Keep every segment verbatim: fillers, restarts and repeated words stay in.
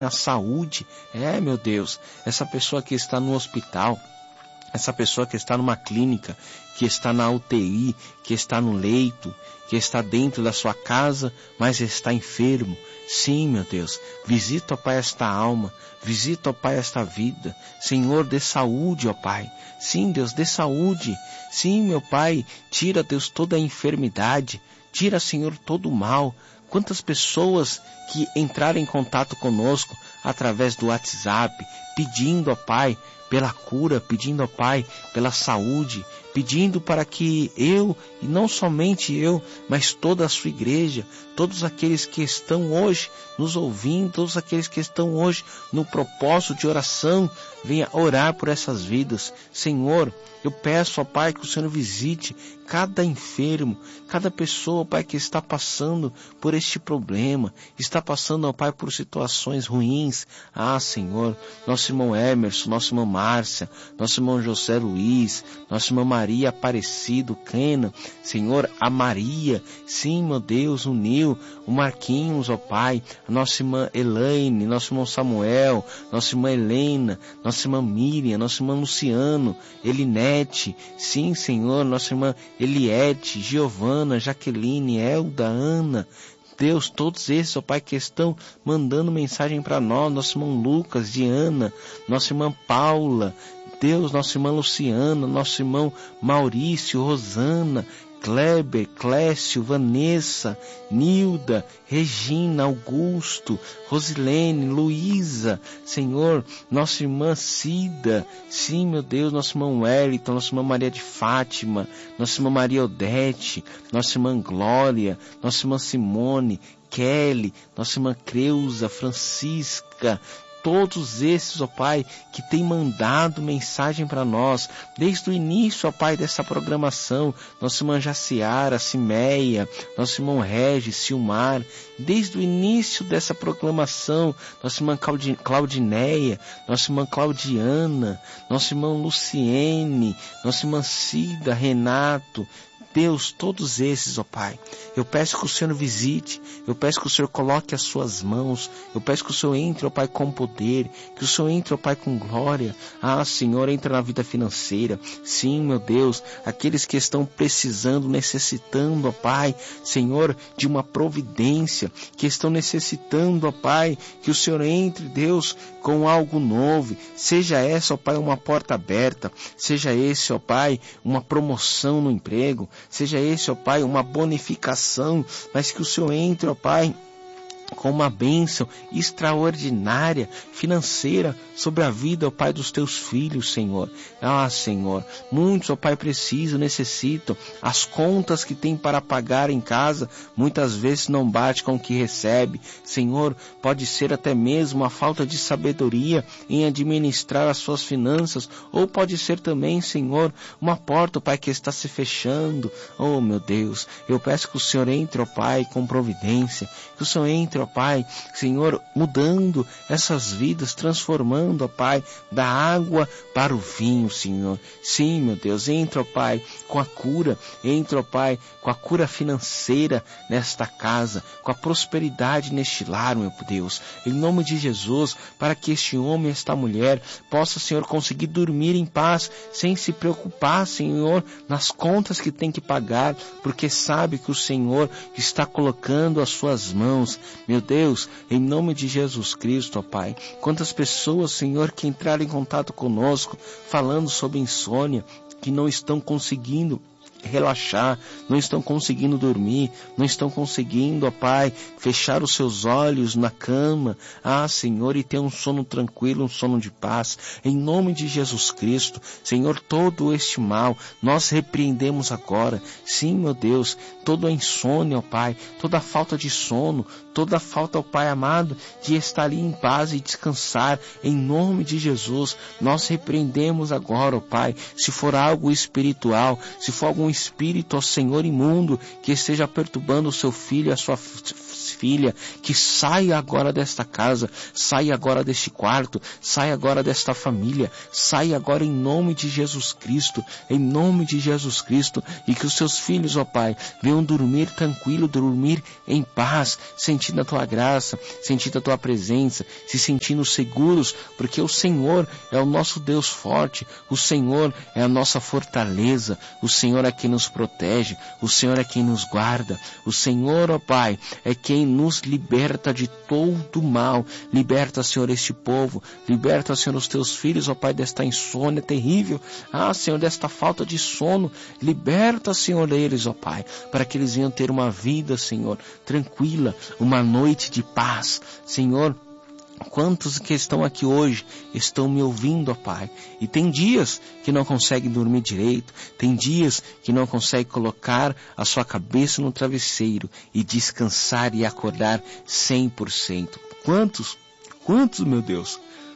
na saúde. É, meu Deus, essa pessoa que está no hospital, essa pessoa que está numa clínica, que está na U T I, que está no leito, que está dentro da sua casa, mas está enfermo. Sim, meu Deus, visita, ó Pai, esta alma, visita, ó Pai, esta vida. Senhor, dê saúde, ó Pai. Sim, Deus, dê saúde. Sim, meu Pai, tira, Deus, toda a enfermidade. Tira, Senhor, todo o mal. Quantas pessoas que entraram em contato conosco através do WhatsApp, pedindo, ó Pai, pela cura, pedindo, ó Pai, pela saúde, pedindo para que eu, e não somente eu, mas toda a sua igreja, todos aqueles que estão hoje nos ouvindo, todos aqueles que estão hoje no propósito de oração, venha orar por essas vidas. Senhor, eu peço, ó Pai, que o Senhor visite cada enfermo, cada pessoa, ó Pai, que está passando por este problema, está passando, ó Pai, por situações ruins. Ah, Senhor, nosso irmão Emerson, nosso irmão Márcia, nosso irmão José Luiz, nosso irmão Maria Aparecido, Kena, Senhor, a Maria, sim, meu Deus, o Nil, o Marquinhos, ó Pai, a nossa irmã Elaine, nosso irmão Samuel, nossa irmã Helena, nossa irmã Miriam, nosso irmão Luciano, Elinete, sim, Senhor, nossa irmã Eliette, Giovana, Jaqueline, Elda, Ana, Deus, todos esses, ó Pai, que estão mandando mensagem para nós, nosso irmão Lucas, Diana, nossa irmã Paula, Deus, nossa irmã Luciana, nosso irmão Maurício, Rosana, Kleber, Clécio, Vanessa, Nilda, Regina, Augusto, Rosilene, Luísa, Senhor, nossa irmã Cida, sim, meu Deus, nosso irmão Wellington, nossa irmã Maria de Fátima, nossa irmã Maria Odete, nossa irmã Glória, nossa irmã Simone, Kelly, nossa irmã Creuza, Francisca, todos esses, ó Pai, que têm mandado mensagem para nós, desde o início, ó Pai, dessa programação, nossa irmã Jaciara, Cimeia, nosso irmão Regis, Silmar, desde o início dessa proclamação, nossa irmã Claudineia, nossa irmã Claudiana, nosso irmão Luciene, nossa irmã Cida, Renato, Deus, todos esses, ó Pai, eu peço que o Senhor visite, eu peço que o Senhor coloque as suas mãos, eu peço que o Senhor entre, ó Pai, com poder, que o Senhor entre, ó Pai, com glória. Ah, Senhor, entra na vida financeira. Sim, meu Deus, aqueles que estão precisando, necessitando, ó Pai, Senhor, de uma providência, que estão necessitando, ó Pai, que o Senhor entre, Deus, com algo novo, seja essa, ó Pai, uma porta aberta, seja esse, ó Pai, uma promoção no emprego, seja esse, ó Pai, uma bonificação, mas que o Senhor entre, ó Pai, com uma bênção extraordinária, financeira, sobre a vida, ó Pai, dos teus filhos, Senhor. Ah, Senhor, muitos, ó Pai, precisam, necessitam, as contas que tem para pagar em casa, muitas vezes não bate com o que recebe. Senhor, pode ser até mesmo a falta de sabedoria em administrar as suas finanças, ou pode ser também, Senhor, uma porta, ó Pai, que está se fechando. Oh, meu Deus, eu peço que o Senhor entre, ó Pai, com providência, que o Senhor entre, ó Pai, Senhor, mudando essas vidas, transformando, ó Pai, da água para o vinho, Senhor. Sim, meu Deus, entra, ó Pai, com a cura, entra, ó Pai, com a cura financeira nesta casa, com a prosperidade neste lar, meu Deus, em nome de Jesus, para que este homem e esta mulher possa, Senhor, conseguir dormir em paz, sem se preocupar, Senhor, nas contas que tem que pagar, porque sabe que o Senhor está colocando as suas mãos. Meu Deus, em nome de Jesus Cristo, ó Pai, quantas pessoas, Senhor, que entraram em contato conosco, falando sobre insônia, que não estão conseguindo relaxar, não estão conseguindo dormir, não estão conseguindo, ó Pai, fechar os seus olhos na cama, ah, Senhor, e ter um sono tranquilo, um sono de paz, em nome de Jesus Cristo. Senhor, todo este mal, nós repreendemos agora, sim, meu Deus, toda a insônia, ó Pai, toda a falta de sono, toda a falta, ó Pai amado, de estar ali em paz e descansar, em nome de Jesus, nós repreendemos agora, ó Pai, se for algo espiritual, se for algum espírito, ó Senhor, imundo, que esteja perturbando o seu filho e a sua filha, que saia agora desta casa, saia agora deste quarto, saia agora desta família, saia agora em nome de Jesus Cristo, em nome de Jesus Cristo, e que os seus filhos, ó Pai, venham dormir tranquilo, dormir em paz, sentindo a tua graça, sentindo a tua presença, se sentindo seguros, porque o Senhor é o nosso Deus forte, o Senhor é a nossa fortaleza, o Senhor é quem nos protege, o Senhor é quem nos guarda, o Senhor, ó Pai, é quem nos liberta de todo mal. Liberta, Senhor, este povo, liberta, Senhor, os teus filhos, ó Pai, desta insônia terrível, ah, Senhor, desta falta de sono, liberta, Senhor, eles, ó Pai, para que eles venham ter uma vida, Senhor, tranquila, uma noite de paz, Senhor. Quantos que estão aqui hoje estão me ouvindo, ó Pai, e tem dias que não conseguem dormir direito, tem dias que não conseguem colocar a sua cabeça no travesseiro e descansar e acordar cem por cento. Quantos? Quantos, meu Deus?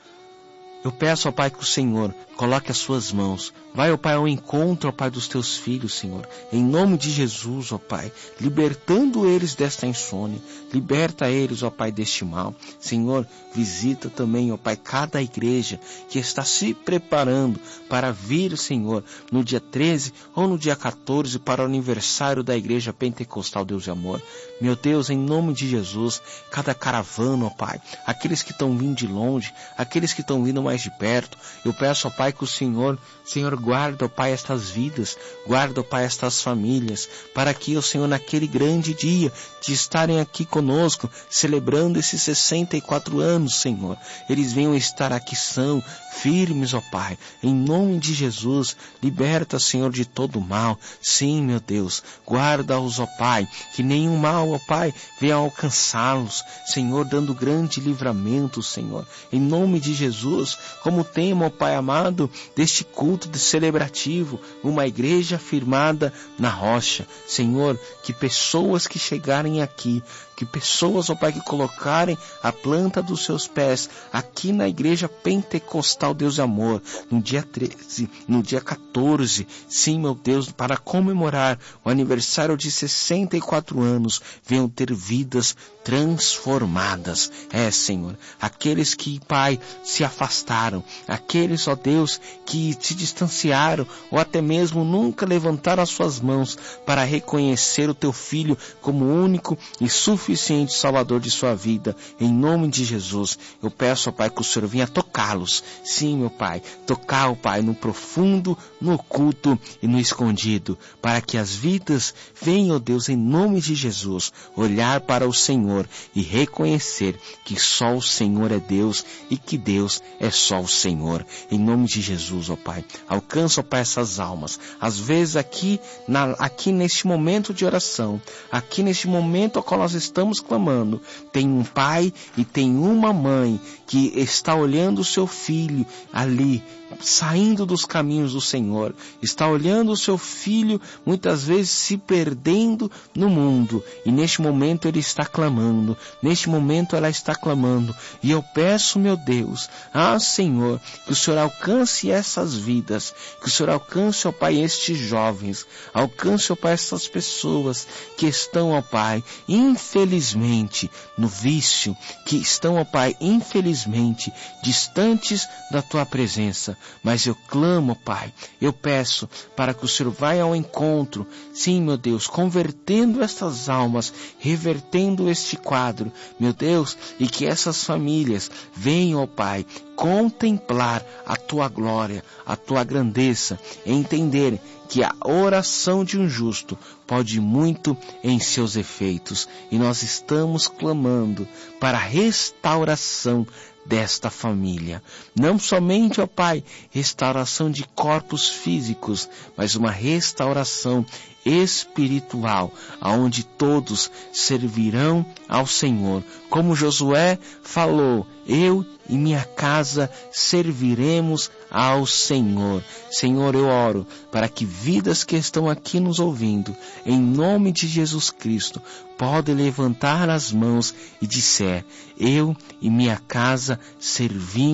Eu peço, ó Pai, que o Senhor coloque as suas mãos. Vai, ó Pai, ao encontro, ó Pai, dos teus filhos, Senhor. Em nome de Jesus, ó Pai, libertando eles desta insônia. Liberta eles, ó Pai, deste mal. Senhor, visita também, ó Pai, cada igreja que está se preparando para vir, Senhor, no dia treze ou no dia quatorze para o aniversário da Igreja Pentecostal Deus e Amor. Meu Deus, em nome de Jesus, cada caravana, ó Pai, aqueles que estão vindo de longe, aqueles que estão vindo mais de perto, eu peço, ó Pai, que o Senhor, Senhor, guarda, ó Pai, estas vidas, guarda, ó Pai, estas famílias, para que, ó Senhor, naquele grande dia de estarem aqui conosco, celebrando esses sessenta e quatro anos, Senhor, eles venham estar aqui são, firmes, ó Pai, em nome de Jesus. Liberta, Senhor, de todo mal. Sim, meu Deus, guarda-os, ó Pai, que nenhum mal, ó Pai, venha alcançá-los, Senhor, dando grande livramento, Senhor, em nome de Jesus. Como tema, ó Pai amado, deste culto de celebrativo, uma igreja firmada na rocha, Senhor, que pessoas que chegarem aqui, que pessoas, ó Pai, que colocarem a planta dos seus pés aqui na Igreja Pentecostal Deus e Amor, no dia treze, no dia quatorze, sim, meu Deus, para comemorar o aniversário de sessenta e quatro anos, venham ter vidas transformadas. É, Senhor, aqueles que, Pai, se afastaram, aqueles, ó Deus, que se distanciaram, ou até mesmo nunca levantaram as suas mãos para reconhecer o Teu Filho como único e suficiente Salvador de sua vida, em nome de Jesus, eu peço, ó Pai, que o Senhor venha tocá-los. Sim, meu Pai, tocar, ó Pai, no profundo, no oculto e no escondido, para que as vidas venham, ó Deus, em nome de Jesus, olhar para o Senhor e reconhecer que só o Senhor é Deus e que Deus é só o Senhor. Em nome de Jesus, ó Pai, alcança, ó Pai, essas almas. Às vezes aqui, na, aqui neste momento de oração, aqui neste momento ao qual nós estamos clamando, tem um pai e tem uma mãe que está olhando o seu filho ali, saindo dos caminhos do Senhor, está olhando o seu filho muitas vezes se perdendo no mundo, e neste momento ele está clamando, neste momento ela está clamando, e eu peço, meu Deus, ah Senhor, que o Senhor alcance essas vidas, que o Senhor alcance, ó Pai, estes jovens, alcance, ó Pai, essas pessoas que estão, ó Pai, infelizmente no vício, que estão, ó Pai, infelizmente distantes da Tua presença. Mas eu clamo, Pai, eu peço para que o Senhor vá ao encontro, sim, meu Deus, convertendo estas almas, revertendo este quadro, meu Deus, e que essas famílias venham, ó Pai, contemplar a Tua glória, a Tua grandeza, e entender que a oração de um justo pode muito em seus efeitos, e nós estamos clamando para a restauração desta família. Não somente, ó Pai, restauração de corpos físicos, mas uma restauração espiritual, aonde todos servirão ao Senhor. Como Josué falou, eu e minha casa serviremos ao Senhor. Senhor, eu oro para que vidas que estão aqui nos ouvindo, em nome de Jesus Cristo, podem levantar as mãos e disser, eu e minha casa servimos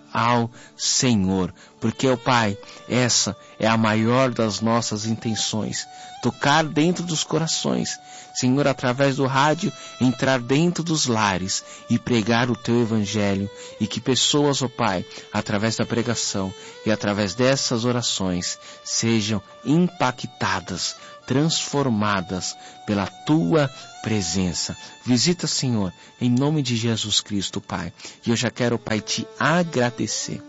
ao Senhor, porque, ó Pai, essa é a maior das nossas intenções, tocar dentro dos corações, Senhor, através do rádio, entrar dentro dos lares e pregar o Teu Evangelho, e que pessoas, ó Pai, através da pregação e através dessas orações, sejam impactadas, transformadas pela Tua presença. Visita, Senhor, em nome de Jesus Cristo, Pai. E eu já quero, Pai, Te agradecer.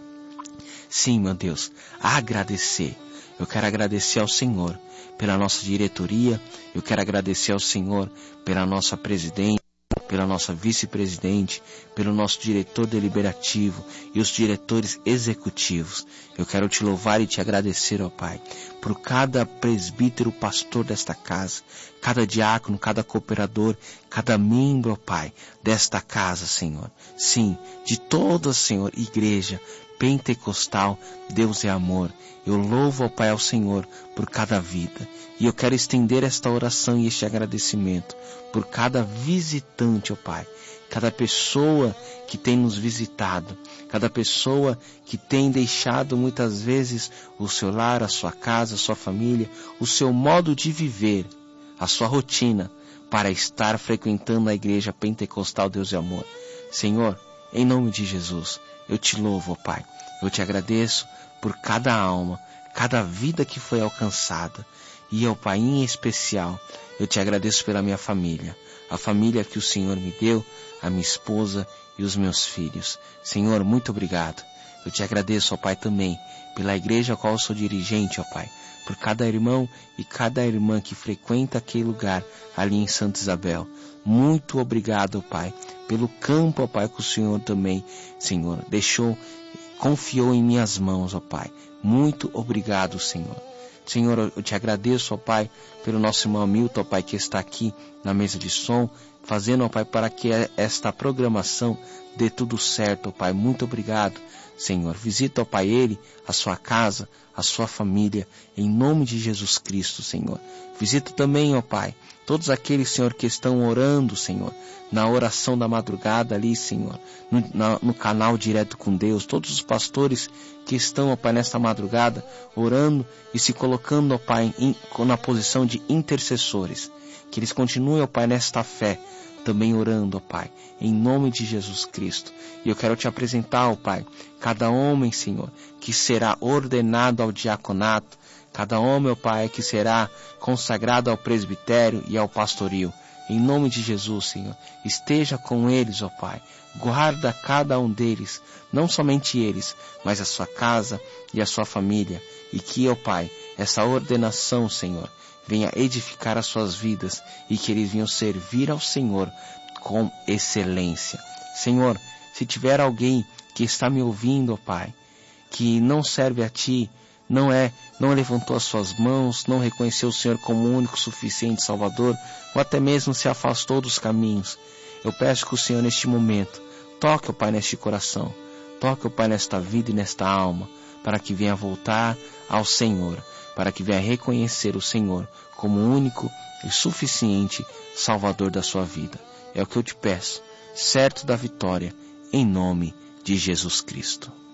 Sim, meu Deus, agradecer. Eu quero agradecer ao Senhor pela nossa diretoria, eu quero agradecer ao Senhor pela nossa presidente, pela nossa vice-presidente, pelo nosso diretor deliberativo e os diretores executivos. Eu quero Te louvar e Te agradecer, ó Pai, por cada presbítero, pastor desta casa, cada diácono, cada cooperador, cada membro, ó Pai, desta casa, Senhor. Sim, de toda, Senhor, igreja pentecostal, Deus é amor. Eu louvo, ó Pai, ao Senhor por cada vida. E eu quero estender esta oração e este agradecimento por cada visitante, ó Pai. Cada pessoa que tem nos visitado, cada pessoa que tem deixado muitas vezes o seu lar, a sua casa, a sua família, o seu modo de viver, a sua rotina, para estar frequentando a igreja pentecostal Deus é amor. Senhor, em nome de Jesus, eu Te louvo, ó Pai. Eu Te agradeço por cada alma, cada vida que foi alcançada. E, ó Pai, em especial, eu Te agradeço pela minha família, a família que o Senhor me deu, a minha esposa e os meus filhos. Senhor, muito obrigado. Eu Te agradeço, ó Pai, também pela igreja a qual eu sou dirigente, ó Pai, por cada irmão e cada irmã que frequenta aquele lugar ali em Santa Isabel. Muito obrigado, ó Pai, pelo campo, ó Pai, que o Senhor também, Senhor, deixou, confiou em minhas mãos, ó Pai. Muito obrigado, Senhor. Senhor, eu Te agradeço, ó Pai, pelo nosso irmão Milton, ó Pai, que está aqui na mesa de som, fazendo, ó Pai, para que esta programação dê tudo certo, ó Pai. Muito obrigado, Senhor. Visita, ó Pai, ele, a sua casa, a sua família, em nome de Jesus Cristo, Senhor. Visita também, ó Pai, todos aqueles, Senhor, que estão orando, Senhor, na oração da madrugada ali, Senhor, no, na, no canal Direto com Deus, todos os pastores que estão, ó Pai, nesta madrugada, orando e se colocando, ó Pai, em, na posição de intercessores. Que eles continuem, ó Pai, nesta fé, também orando, ó Pai, em nome de Jesus Cristo. E eu quero Te apresentar, ó Pai, cada homem, Senhor, que será ordenado ao diaconato, cada homem, ó Pai, que será consagrado ao presbitério e ao pastoril. Em nome de Jesus, Senhor, esteja com eles, ó Pai. Guarda cada um deles, não somente eles, mas a sua casa e a sua família. E que, ó Pai, essa ordenação, Senhor, venha edificar as suas vidas e que eles venham servir ao Senhor com excelência. Senhor, se tiver alguém que está me ouvindo, ó Pai, que não serve a Ti, não é, não levantou as suas mãos, não reconheceu o Senhor como o único suficiente Salvador, ou até mesmo se afastou dos caminhos, eu peço que o Senhor neste momento toque, ó Pai, neste coração, toque, ó Pai, nesta vida e nesta alma, para que venha voltar ao Senhor, para que venha reconhecer o Senhor como o único e suficiente Salvador da sua vida. É o que eu Te peço, certo da vitória, em nome de Jesus Cristo.